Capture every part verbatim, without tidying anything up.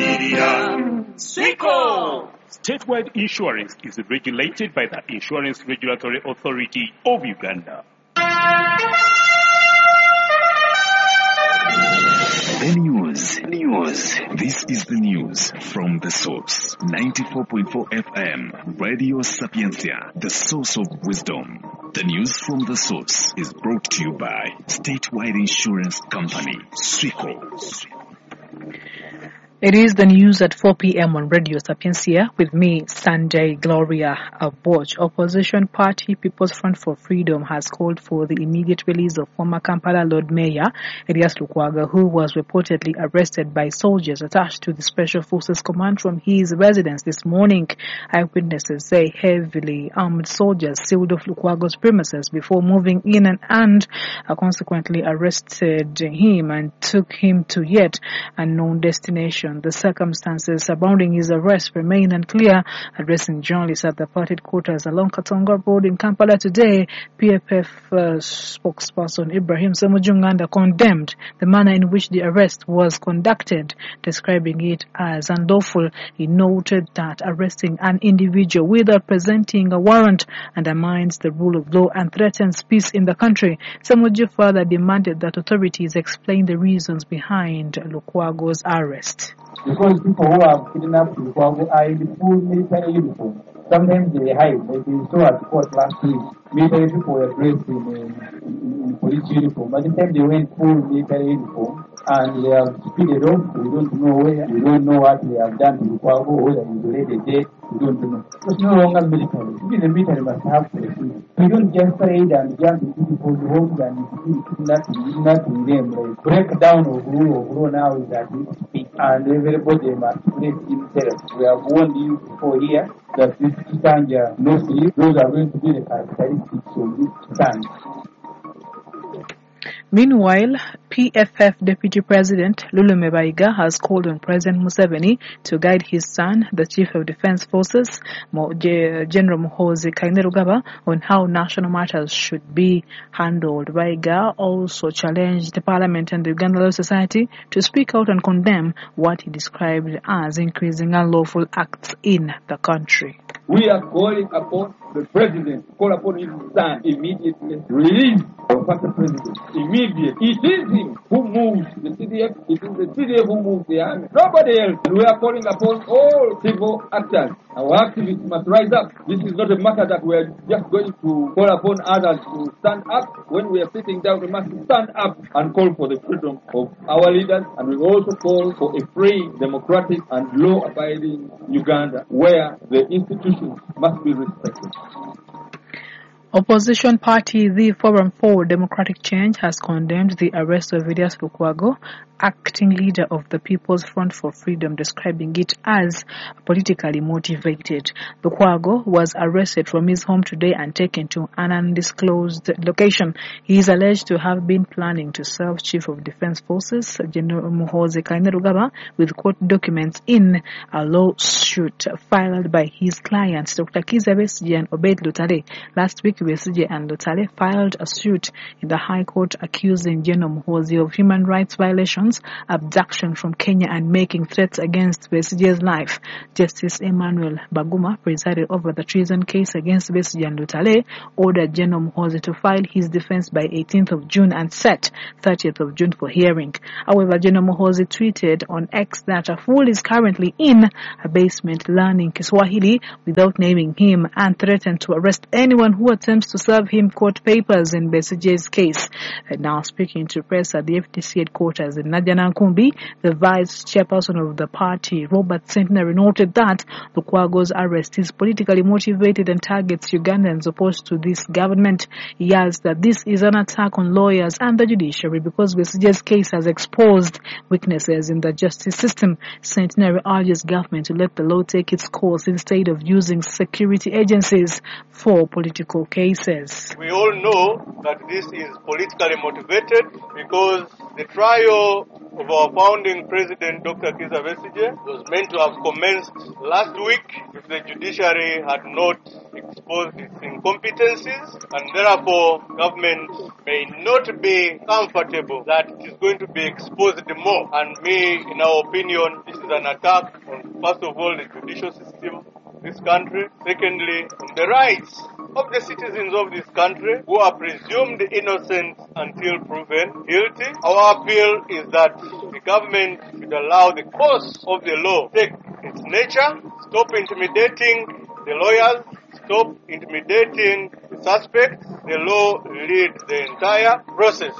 Media. Swico! Statewide insurance is regulated by the Insurance Regulatory Authority of Uganda. The news. News. This is the news from The Source. ninety-four point four F M. Radio Sapiencia. The source of wisdom. The news from The Source is brought to you by Statewide Insurance Company, Swico. It is the news at four p.m. on Radio Sapiencia with me, Sanjay Gloria Aboch. Opposition party People's Front for Freedom has called for the immediate release of former Kampala Lord Mayor Erias Lukwago, who was reportedly arrested by soldiers attached to the Special Forces Command from his residence this morning. Eyewitnesses say heavily armed soldiers sealed off Lukwago's premises before moving in and, and uh, consequently arrested him and took him to yet unknown destination. The circumstances surrounding his arrest remain unclear. Addressing journalists at the party quarters along Katonga Road in Kampala today, P F F uh, spokesperson Ibrahim Ssemujjunganda condemned the manner in which the arrest was conducted, describing it as unlawful. He noted that arresting an individual without presenting a warrant undermines the rule of law and threatens peace in the country. Ssemujju further demanded that authorities explain the reasons behind Lukwago's arrest. Because people who have kidnapped Lukwago are in the full military uniform. Sometimes they hide, like we saw at court last week. Military people were dressed in, in, in police uniform. By the time they went full military uniform and they have speeded off, we don't know where, we don't know what they have done to Lukwago, whether he's already dead, we don't know. It's no longer military. Even the military must have safety. We don't just trade and jump into people's homes and nothing, nothing them. Like breakdown of rule of law now is that we speak and everybody must place themselves. We have warned you before here that this Kitanja, no sleep, those are going to be the characteristics of this Kitanja. Meanwhile, P F F Deputy President Lulu Mebaiga has called on President Museveni to guide his son, the Chief of Defence Forces, General Muhoozi Kainerugaba, on how national matters should be handled. Baiga also challenged the Parliament and the Uganda Law Society to speak out and condemn what he described as increasing unlawful acts in the country. We are calling upon the President to call upon his son immediately release our First President. Immediately. It is him who moves the C D F. It is the C D F who moves the army. Nobody else. And we are calling upon all civil actors. Our activists must rise up. This is not a matter that we are just going to call upon others to stand up. When we are sitting down, we must stand up and call for the freedom of our leaders. And we also call for a free, democratic, and law-abiding Uganda where the institutions must be respected. Opposition party the Forum for Democratic Change has condemned the arrest of Erias Lukwago, acting leader of the People's Front for Freedom, describing it as politically motivated. Lukwago was arrested from his home today and taken to an undisclosed location. He is alleged to have been planning to serve Chief of Defence Forces General Muhoozi Kainerugaba with court documents in a lawsuit filed by his clients Doctor Kizza Besigye and Obed Lutale. Last week, Besigye and Lutale filed a suit in the High Court accusing General Muhoozi of human rights violations, abduction from Kenya, and making threats against Besigye's life. Justice Emmanuel Baguma presided over the treason case against Besigye and Lutale, ordered General Muhoozi to file his defense by eighteenth of June and set thirtieth of June for hearing. However, General Muhoozi tweeted on X that a fool is currently in a basement learning Kiswahili without naming him and threatened to arrest anyone who attempts to serve him court papers in Besigye's case. And now speaking to press at the F D C headquarters in Najana Nkumbi, the vice chairperson of the party, Robert Centenary, noted that Lukwago's arrest is politically motivated and targets Ugandans opposed to this government. He adds that this is an attack on lawyers and the judiciary because Besigye's case has exposed weaknesses in the justice system. Centenary urges government to let the law take its course instead of using security agencies for political cases. We all know that this is politically motivated because the trial of our founding president, Doctor Kizza Besigye, was meant to have commenced last week if the judiciary had not exposed exposed its incompetencies, and therefore government may not be comfortable that it is going to be exposed more. And me, in our opinion, this is an attack on, first of all, the judicial system of this country. Secondly, on the rights of the citizens of this country who are presumed innocent until proven guilty. Our appeal is that the government should allow the course of the law take its nature, stop intimidating the lawyers, stop intimidating the suspects. The law leads the entire process.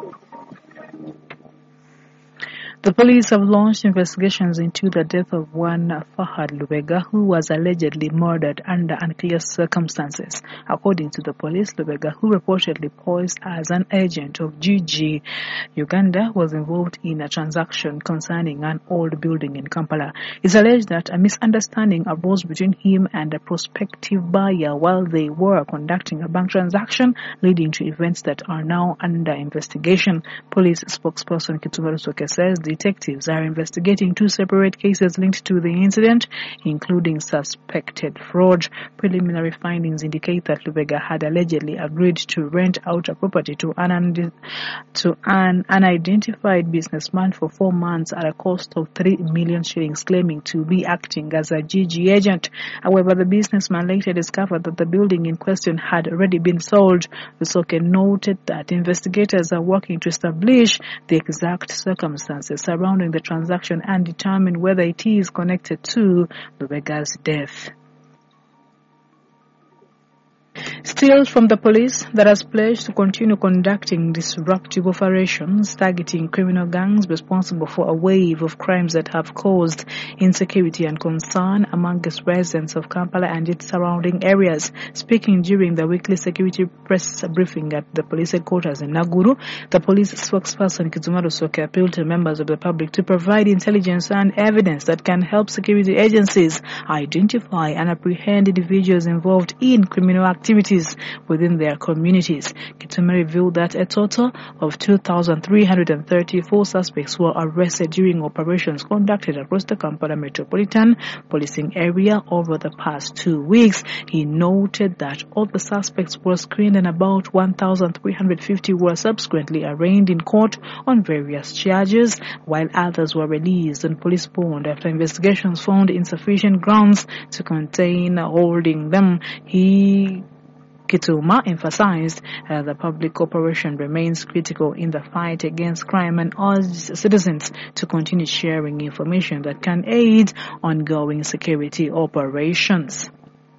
The police have launched investigations into the death of one Fahad Lubega, who was allegedly murdered under unclear circumstances. According to the police, Lubega, who reportedly posed as an agent of G G Uganda, was involved in a transaction concerning an old building in Kampala. It's alleged that a misunderstanding arose between him and a prospective buyer while they were conducting a bank transaction, leading to events that are now under investigation. Police spokesperson Kitumo Lusoke says the detectives are investigating two separate cases linked to the incident, including suspected fraud. Preliminary findings indicate that Lubega had allegedly agreed to rent out a property to an, und- to an unidentified businessman for four months at a cost of three million shillings, claiming to be acting as a G G agent. However, the businessman later discovered that the building in question had already been sold. Lusoke noted that investigators are working to establish the exact circumstances surrounding the transaction and determine whether it is connected to Lubega's death. Still from the police that has pledged to continue conducting disruptive operations targeting criminal gangs responsible for a wave of crimes that have caused insecurity and concern amongst residents of Kampala and its surrounding areas. Speaking during the weekly security press briefing at the police headquarters in Naguru, the police spokesperson Kitumo Lusoke appealed to members of the public to provide intelligence and evidence that can help security agencies identify and apprehend individuals involved in criminal activities within their communities. Kitumo revealed that a total of two thousand three hundred thirty-four suspects were arrested during operations conducted across the Kampala metropolitan policing area over the past two weeks. He noted that all the suspects were screened and about one thousand three hundred fifty were subsequently arraigned in court on various charges, while others were released on police bond after investigations found insufficient grounds to contain holding them. He Kitumo emphasized uh, the public cooperation remains critical in the fight against crime and urged citizens to continue sharing information that can aid ongoing security operations.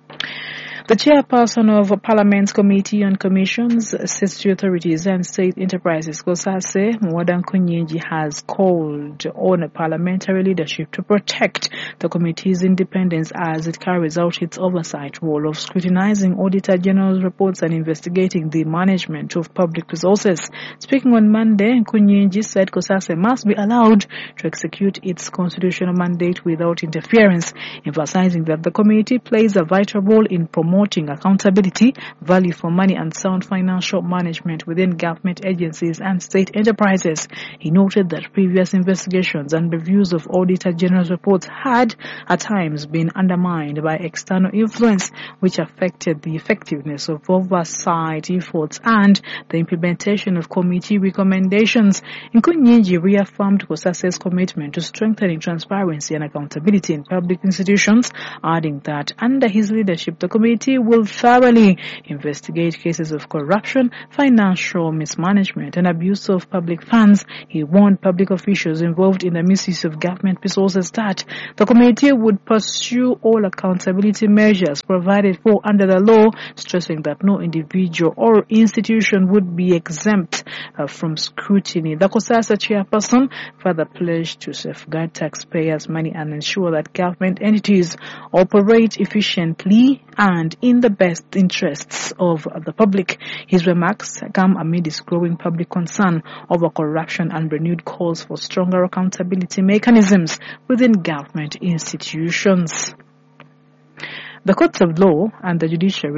The chairperson of Parliament's Committee on Commissions, Statutory Authorities and State Enterprises, COSASE, Mwada Nkunyingi, has called on parliamentary leadership to protect the committee's independence as it carries out its oversight role of scrutinizing Auditor General's reports and investigating the management of public resources. Speaking on Monday, Nkunyingi said COSASE must be allowed to execute its constitutional mandate without interference, emphasizing that the committee plays a vital role in promoting Promoting accountability, value for money and sound financial management within government agencies and state enterprises. He noted that previous investigations and reviews of Auditor General's reports had at times been undermined by external influence, which affected the effectiveness of oversight efforts and the implementation of committee recommendations. Nkunyingi reaffirmed COSASE's commitment to strengthening transparency and accountability in public institutions, adding that under his leadership the committee will thoroughly investigate cases of corruption, financial mismanagement, and abuse of public funds. He warned public officials involved in the misuse of government resources that the committee would pursue all accountability measures provided for under the law, stressing that no individual or institution would be exempt uh, from scrutiny. The COSASE chairperson further pledged to safeguard taxpayers' money and ensure that government entities operate efficiently and in the best interests of the public. His remarks come amidst growing public concern over corruption and renewed calls for stronger accountability mechanisms within government institutions. The courts of law and the judiciary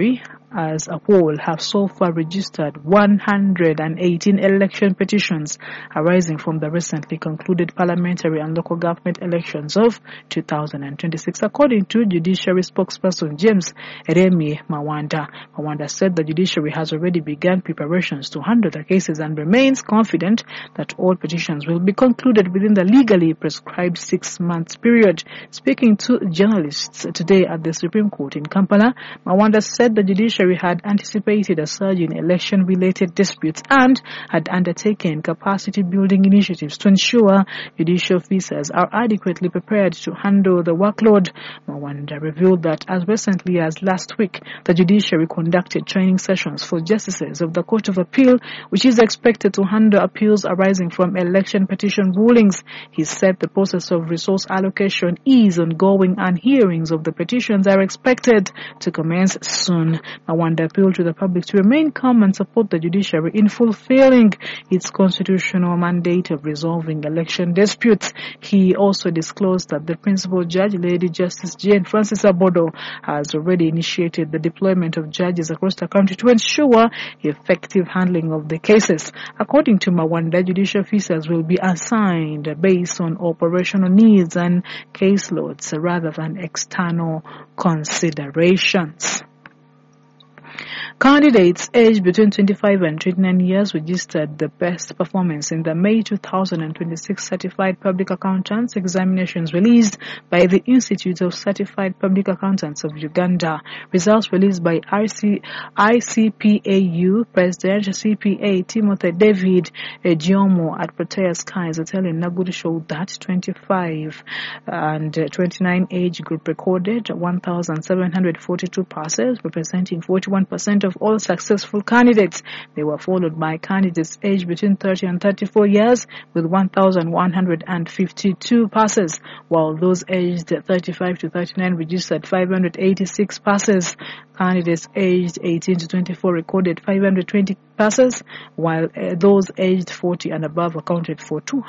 as a whole have so far registered one hundred eighteen election petitions arising from the recently concluded parliamentary and local government elections of two thousand twenty-six, according to Judiciary spokesperson James Remi Mawanda. Mawanda said the judiciary has already begun preparations to handle the cases and remains confident that all petitions will be concluded within the legally prescribed six-month period. Speaking to journalists today at the Supreme Court in Kampala, Mawanda said the judiciary had anticipated a surge in election-related disputes and had undertaken capacity-building initiatives to ensure judicial officers are adequately prepared to handle the workload. Mawanda revealed that as recently as last week, the judiciary conducted training sessions for justices of the Court of Appeal, which is expected to handle appeals arising from election petition rulings. He said the process of resource allocation is ongoing and hearings of the petitions are expected to commence soon. Mawanda appealed to the public to remain calm and support the judiciary in fulfilling its constitutional mandate of resolving election disputes. He also disclosed that the principal judge, Lady Justice Jane Francis Abodo, has already initiated the deployment of judges across the country to ensure effective handling of the cases. According to Mawanda, judicial officers will be assigned based on operational needs and caseloads rather than external considerations. Candidates aged between twenty-five and twenty-nine years registered the best performance in the May two thousand twenty-six Certified Public Accountants examinations released by the Institute of Certified Public Accountants of Uganda. Results released by I C P A U President C P A Timothy David Giomo at Protea Skies Hotel in Naguru showed that twenty-five and twenty-nine age group recorded one thousand seven hundred forty-two passes, representing forty-one percent of all successful candidates. They were followed by candidates aged between thirty and thirty-four years with one thousand one hundred fifty-two passes, while those aged thirty-five to thirty-nine registered five hundred eighty-six passes. Candidates aged eighteen to twenty-four recorded five hundred twenty passes, while uh, those aged forty and above accounted for two